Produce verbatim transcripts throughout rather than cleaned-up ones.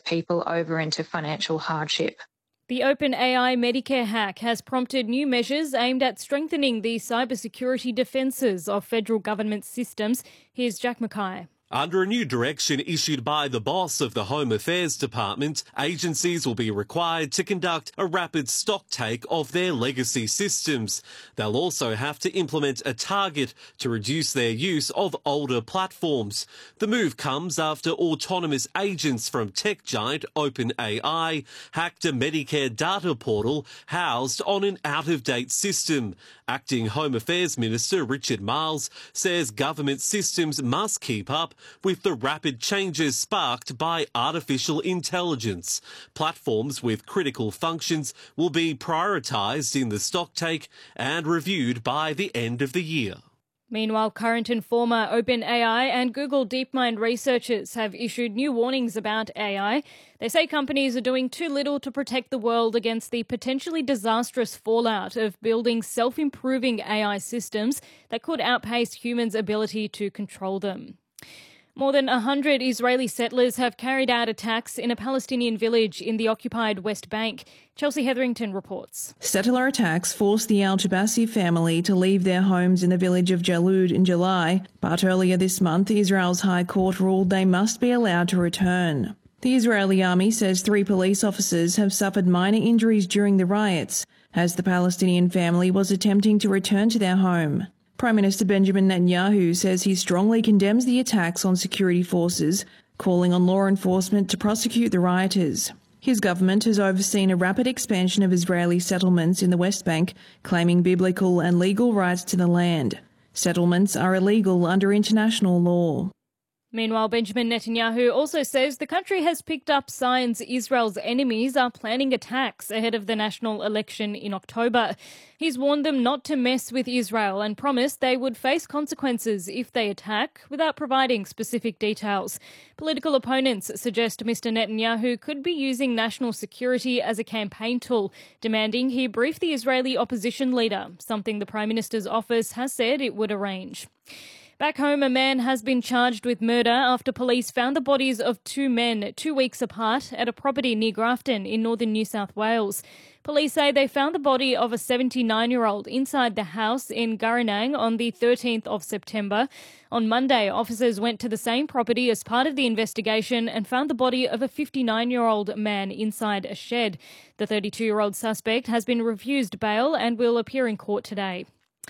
people over into financial hardship. The OpenAI Medicare hack has prompted new measures aimed at strengthening the cybersecurity defences of federal government systems. Here's Jack Mackay. Under a new direction issued by the boss of the Home Affairs Department, agencies will be required to conduct a rapid stock take of their legacy systems. They'll also have to implement a target to reduce their use of older platforms. The move comes after autonomous agents from tech giant OpenAI hacked a Medicare data portal housed on an out-of-date system. Acting Home Affairs Minister Richard Marles says government systems must keep up with the rapid changes sparked by artificial intelligence. Platforms with critical functions will be prioritised in the stocktake and reviewed by the end of the year. Meanwhile, current and former OpenAI and Google DeepMind researchers have issued new warnings about A I. They say companies are doing too little to protect the world against the potentially disastrous fallout of building self-improving A I systems that could outpace humans' ability to control them. More than one hundred Israeli settlers have carried out attacks in a Palestinian village in the occupied West Bank. Chelsea Hetherington reports. Settler attacks forced the Al-Jabasi family to leave their homes in the village of Jalud in July, but earlier this month Israel's High Court ruled they must be allowed to return. The Israeli army says three police officers have suffered minor injuries during the riots, as the Palestinian family was attempting to return to their home. Prime Minister Benjamin Netanyahu says he strongly condemns the attacks on security forces, calling on law enforcement to prosecute the rioters. His government has overseen a rapid expansion of Israeli settlements in the West Bank, claiming biblical and legal rights to the land. Settlements are illegal under international law. Meanwhile, Benjamin Netanyahu also says the country has picked up signs Israel's enemies are planning attacks ahead of the national election in October. He's warned them not to mess with Israel and promised they would face consequences if they attack, without providing specific details. Political opponents suggest Mister Netanyahu could be using national security as a campaign tool, demanding he brief the Israeli opposition leader, something the Prime Minister's office has said it would arrange. Back home, a man has been charged with murder after police found the bodies of two men two weeks apart at a property near Grafton in northern New South Wales. Police say they found the body of a seventy-nine-year-old inside the house in Gurinang on the thirteenth of September. On Monday, officers went to the same property as part of the investigation and found the body of a fifty-nine-year-old man inside a shed. The thirty-two-year-old suspect has been refused bail and will appear in court today.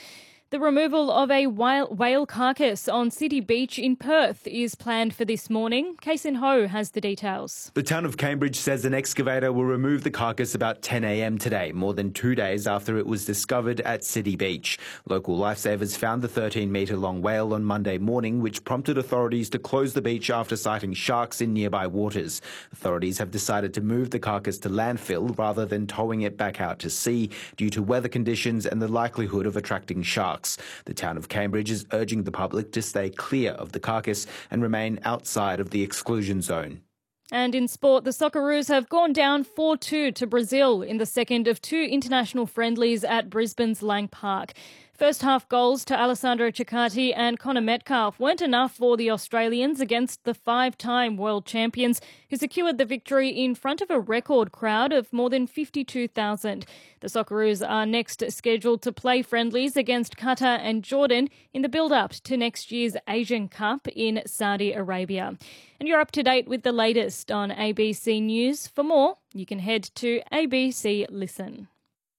The removal of a whale carcass on City Beach in Perth is planned for this morning. Kason Ho has the details. The town of Cambridge says an excavator will remove the carcass about ten a m today, more than two days after it was discovered at City Beach. Local lifesavers found the thirteen-metre-long whale on Monday morning, which prompted authorities to close the beach after sighting sharks in nearby waters. Authorities have decided to move the carcass to landfill rather than towing it back out to sea due to weather conditions and the likelihood of attracting sharks. The town of Cambridge is urging the public to stay clear of the carcass and remain outside of the exclusion zone. And in sport, the Socceroos have gone down four two to Brazil in the second of two international friendlies at Brisbane's Lang Park. First half goals to Alessandro Cecatti and Connor Metcalfe weren't enough for the Australians against the five-time world champions, who secured the victory in front of a record crowd of more than fifty-two thousand. The Socceroos are next scheduled to play friendlies against Qatar and Jordan in the build-up to next year's Asian Cup in Saudi Arabia. And you're up to date with the latest on A B C News. For more, you can head to A B C Listen.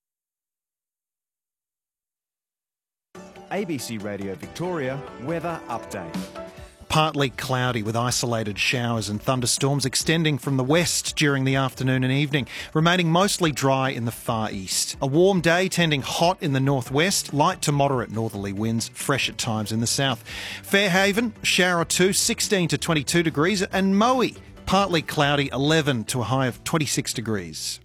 A B C Radio Victoria weather update. Partly cloudy with isolated showers and thunderstorms extending from the west during the afternoon and evening, remaining mostly dry in the far east. A warm day tending hot in the northwest, light to moderate northerly winds, fresh at times in the south. Fairhaven, shower or two, sixteen to twenty-two degrees, and Moe, partly cloudy, eleven to a high of twenty-six degrees.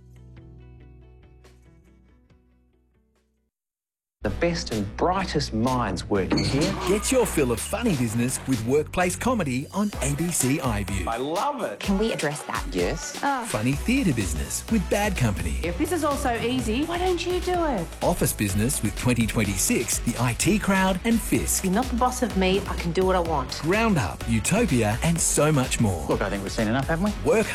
The best and brightest minds working here. Get your fill of funny business with workplace comedy on A B C iView. I love it. Can we address that? Yes. Oh. Funny theatre business with Bad Company. If this is all so easy, why don't you do it? Office business with twenty twenty-six, the I T Crowd and Fisk. You're not the boss of me. I can do what I want. Ground Up, Utopia and so much more. Look, I think we've seen enough, haven't we? Work